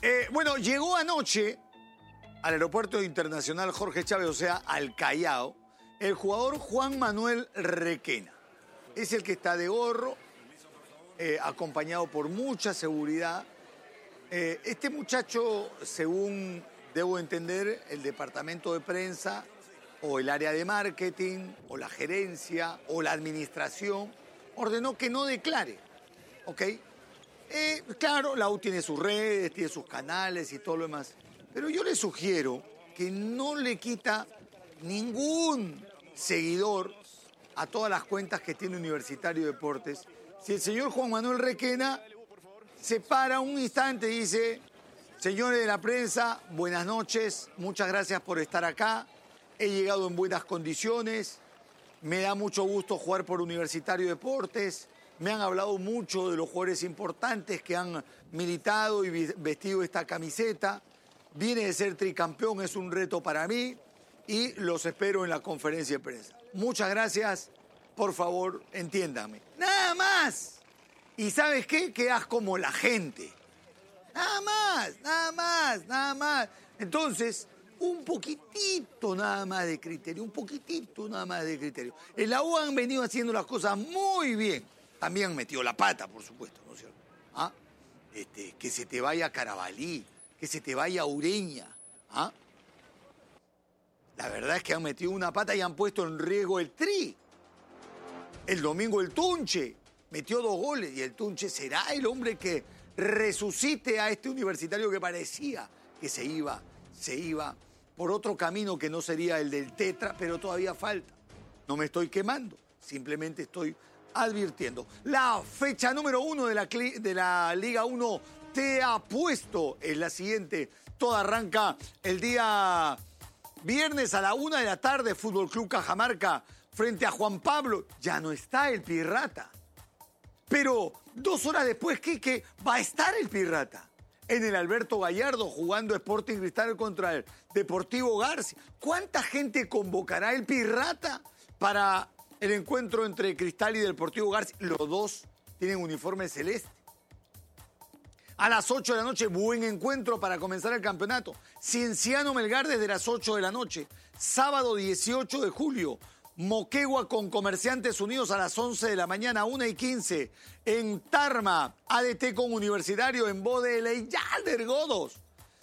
Bueno, llegó anoche al Aeropuerto Internacional Jorge Chávez, o sea, al Callao, el jugador Juan Manuel Requena. Es el que está de gorro, acompañado por mucha seguridad. Este muchacho, según debo entender, el departamento de prensa o el área de marketing o la gerencia o la administración ordenó que no declare, ¿ok? Claro, la U tiene sus redes, tiene sus canales y todo lo demás, pero yo le sugiero que no le quita ningún seguidor a todas las cuentas que tiene Universitario Deportes. Si el señor Juan Manuel Requena se para un instante y dice: señores de la prensa, buenas noches, muchas gracias por estar acá, he llegado en buenas condiciones, me da mucho gusto jugar por Universitario Deportes, me han hablado mucho de los jugadores importantes que han militado y vestido esta camiseta, viene de ser tricampeón, es un reto para mí y los espero en la conferencia de prensa. Muchas gracias, por favor, entiéndame. Nada más. ¿Y sabes qué? Quedas como la gente. Nada más, nada más, nada más. Entonces, un poquitito nada más de criterio, un poquitito nada más de criterio. En la U han venido haciendo las cosas muy bien. También han metido la pata, por supuesto, ¿no es cierto? ¿Ah? Que se te vaya Carabalí, que se te vaya Ureña. ¿Ah? La verdad es que han metido una pata y han puesto en riesgo el Tri. El domingo el Tunche metió 2 goles y el Tunche será el hombre que resucite a este Universitario que parecía que se iba por otro camino que no sería el del Tetra, pero todavía falta. No me estoy quemando, simplemente estoy advirtiendo. La fecha número 1 de la Liga 1 Te Apuesto es la siguiente. Todo arranca el día viernes a la 1 de la tarde. Fútbol Club Cajamarca frente a Juan Pablo. Ya no está el Pirrata. Pero 2 horas después, ¿qué? Va a estar el Pirrata en el Alberto Gallardo jugando Sporting Cristal contra el Deportivo García. ¿Cuánta gente convocará el Pirrata para el encuentro entre Cristal y Deportivo García? Los dos tienen uniforme celeste. A las 8 de la noche, buen encuentro para comenzar el campeonato. Cienciano Melgar desde las 8 de la noche. Sábado 18 de julio. Moquegua con Comerciantes Unidos a las 11 de la mañana, 1:15. En Tarma, ADT con Universitario en Bodele, Yalder Godos.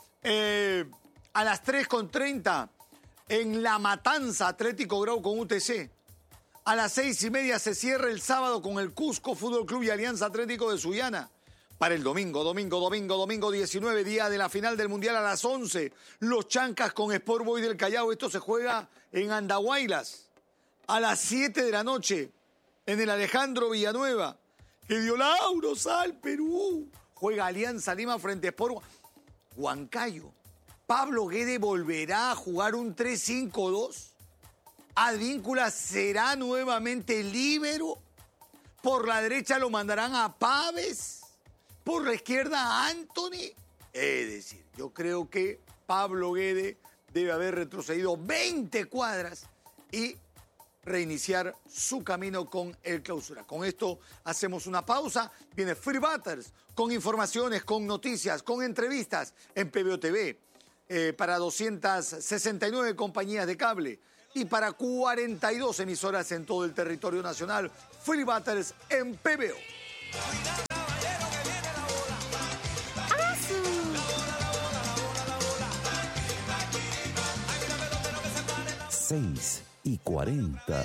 A las 3:30. En La Matanza, Atlético Grau con UTC. A las 6:30 se cierra el sábado con el Cusco Fútbol Club y Alianza Atlético de Sullana. Para el domingo 19, día de la final del Mundial a las 11. Los Chancas con Sport Boys del Callao. Esto se juega en Andahuaylas. A las 7 de la noche, en el Alejandro Villanueva, que dio Lauros al Perú. Juega Alianza Lima frente a Sport Huancayo. Pablo Guede volverá a jugar un 3-5-2. Advíncula será nuevamente líbero. Por la derecha lo mandarán a Paves. Por la izquierda a Anthony. Es decir, yo creo que Pablo Guede debe haber retrocedido 20 cuadras y reiniciar su camino con el Clausura. Con esto hacemos una pausa. Viene Free Batters con informaciones, con noticias, con entrevistas en PBO TV para 269 compañías de cable y para 42 emisoras en todo el territorio nacional. Free Batters en PBO. 6:40.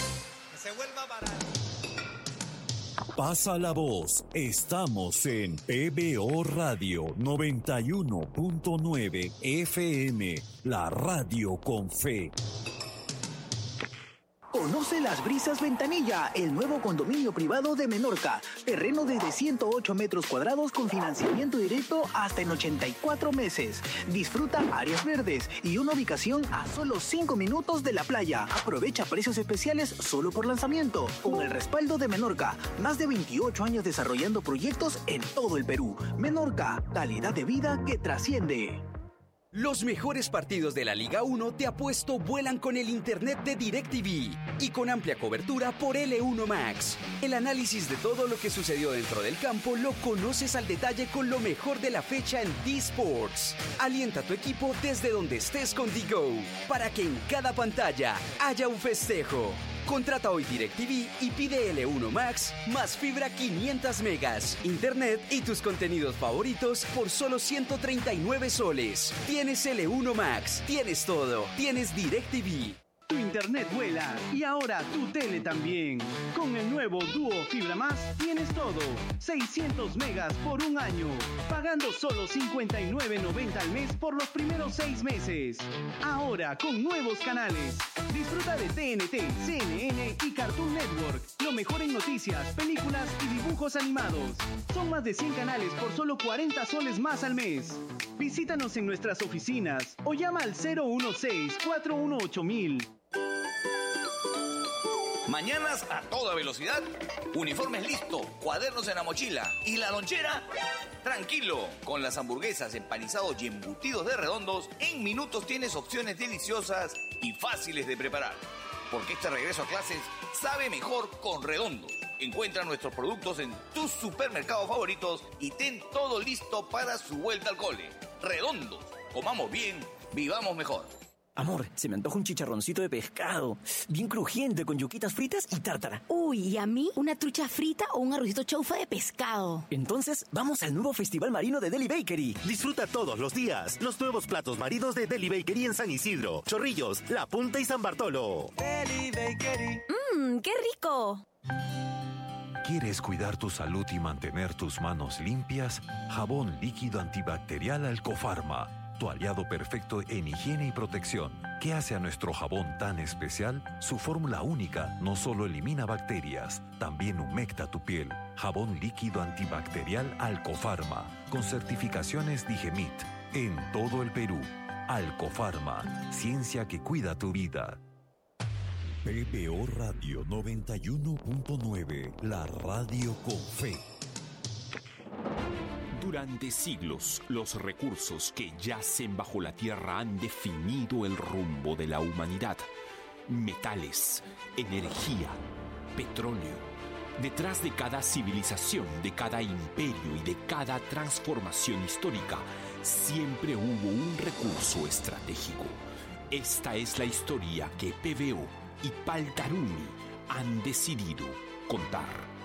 Pasa la voz. Estamos en PBO Radio 91.9 FM, la radio con fe. Conoce Las Brisas Ventanilla, el nuevo condominio privado de Menorca. Terreno desde 108 metros cuadrados con financiamiento directo hasta en 84 meses. Disfruta áreas verdes y una ubicación a solo 5 minutos de la playa. Aprovecha precios especiales solo por lanzamiento. Con el respaldo de Menorca, más de 28 años desarrollando proyectos en todo el Perú. Menorca, calidad de vida que trasciende. Los mejores partidos de la Liga 1 te apuesto vuelan con el internet de DirecTV y con amplia cobertura por L1 Max. El análisis de todo lo que sucedió dentro del campo lo conoces al detalle con lo mejor de la fecha en D-Sports. Alienta a tu equipo desde donde estés con DiGo para que en cada pantalla haya un festejo. Contrata hoy DirecTV y pide L1 Max más fibra 500 megas, internet y tus contenidos favoritos por solo 139 soles. Tienes L1 Max, tienes todo, tienes DirecTV. Tu internet vuela y ahora tu tele también. Con el nuevo Duo Fibra Más tienes todo. 600 megas por un año. Pagando solo $59.90 al mes por los primeros 6 meses. Ahora con nuevos canales. Disfruta de TNT, CNN y Cartoon Network. Lo mejor en noticias, películas y dibujos animados. Son más de 100 canales por solo 40 soles más al mes. Visítanos en nuestras oficinas o llama al 016-418-1000. Mañanas a toda velocidad, uniformes listo, cuadernos en la mochila y la lonchera. Tranquilo, con las hamburguesas, empanizados y embutidos de Redondos, en minutos tienes opciones deliciosas y fáciles de preparar. Porque este regreso a clases sabe mejor con Redondos. Encuentra nuestros productos en tus supermercados favoritos y ten todo listo para su vuelta al cole. Redondos, comamos bien, vivamos mejor. Amor, se me antoja un chicharroncito de pescado, bien crujiente, con yuquitas fritas y tártara. Uy, ¿y a mí? ¿Una trucha frita o un arrocito chaufa de pescado? Entonces, vamos al nuevo Festival Marino de Deli Bakery. Disfruta todos los días los nuevos platos marinos de Deli Bakery en San Isidro, Chorrillos, La Punta y San Bartolo. Deli Bakery. ¡Qué rico! ¿Quieres cuidar tu salud y mantener tus manos limpias? Jabón líquido antibacterial Alcofarma. Tu aliado perfecto en higiene y protección. ¿Qué hace a nuestro jabón tan especial? Su fórmula única no solo elimina bacterias, también humecta tu piel. Jabón líquido antibacterial Alcofarma, con certificaciones Digemit, en todo el Perú. Alcofarma, ciencia que cuida tu vida. PBO Radio 91.9, la radio con fe. Durante siglos, los recursos que yacen bajo la tierra han definido el rumbo de la humanidad. Metales, energía, petróleo. Detrás de cada civilización, de cada imperio y de cada transformación histórica, siempre hubo un recurso estratégico. Esta es la historia que PBO y Paltarumi han decidido contar.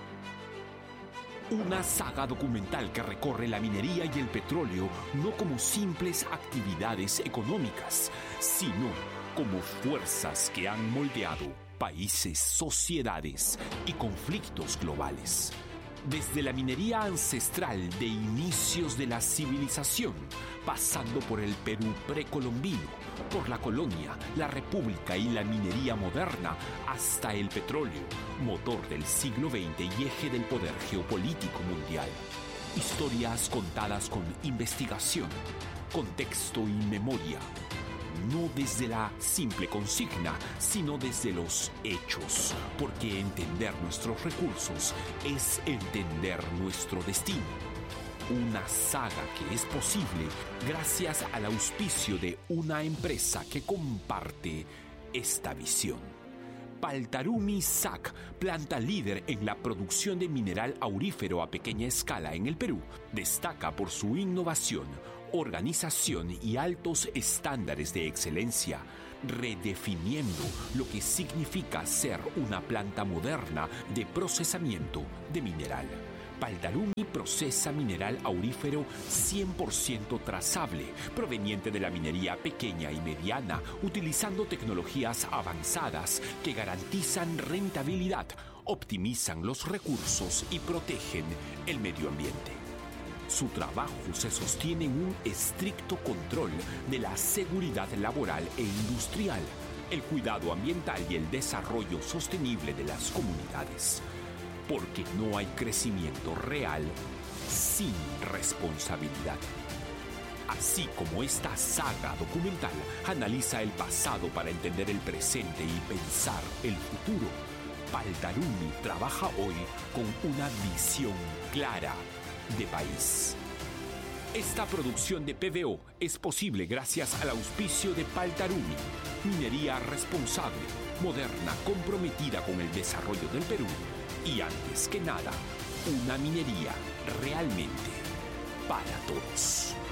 Una saga documental que recorre la minería y el petróleo no como simples actividades económicas, sino como fuerzas que han moldeado países, sociedades y conflictos globales. Desde la minería ancestral de inicios de la civilización, pasando por el Perú precolombino, por la colonia, la república y la minería moderna, hasta el petróleo, motor del siglo XX y eje del poder geopolítico mundial. Historias contadas con investigación, contexto y memoria. No desde la simple consigna, sino desde los hechos, porque entender nuestros recursos es entender nuestro destino. Una saga que es posible gracias al auspicio de una empresa que comparte esta visión. Paltarumi SAC, planta líder en la producción de mineral aurífero a pequeña escala en el Perú, destaca por su innovación, organización y altos estándares de excelencia, redefiniendo lo que significa ser una planta moderna de procesamiento de mineral. Paltarumi procesa mineral aurífero 100% trazable, proveniente de la minería pequeña y mediana, utilizando tecnologías avanzadas que garantizan rentabilidad, optimizan los recursos y protegen el medio ambiente. Su trabajo se sostiene en un estricto control de la seguridad laboral e industrial, el cuidado ambiental y el desarrollo sostenible de las comunidades. Porque no hay crecimiento real sin responsabilidad. Así como esta saga documental analiza el pasado para entender el presente y pensar el futuro, Paltarumi trabaja hoy con una visión clara de país. Esta producción de PVO es posible gracias al auspicio de Paltarumi, minería responsable, moderna, comprometida con el desarrollo del Perú. Y antes que nada, una minería realmente para todos.